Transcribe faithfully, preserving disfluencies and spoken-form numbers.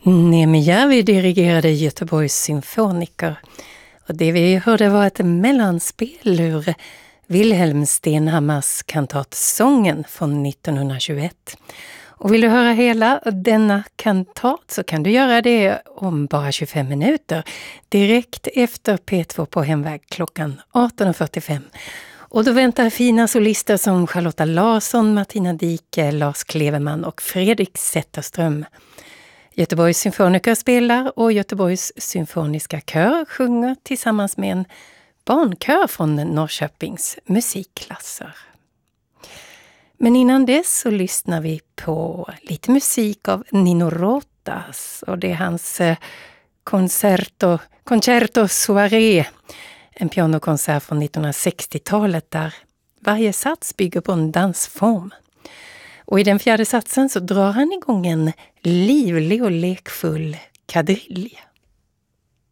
Niemijärvi dirigerade Göteborgs symfoniker. Och det vi hörde var ett mellanspel ur Wilhelm Stenhammars kantat Sången från nittonhundratjugoett. Och vill du höra hela denna kantat så kan du göra det om bara tjugofem minuter. Direkt efter P två på hemväg klockan arton fyrtiofem. Och då väntar fina solister som Charlotta Larsson, Martina Dike, Lars Kleveman och Fredrik Zetterström. Göteborgs symfoniker spelar och Göteborgs symfoniska kör sjunger tillsammans med en barnkör från Norrköpings musikklasser. Men innan dess så lyssnar vi på lite musik av Nino Rotas och det är hans concerto, concerto soirée, en pianokonsert från nittonhundrasextiotalet där varje sats bygger på en dansform. Och i den fjärde satsen så drar han igång en livlig och lekfull kadrille.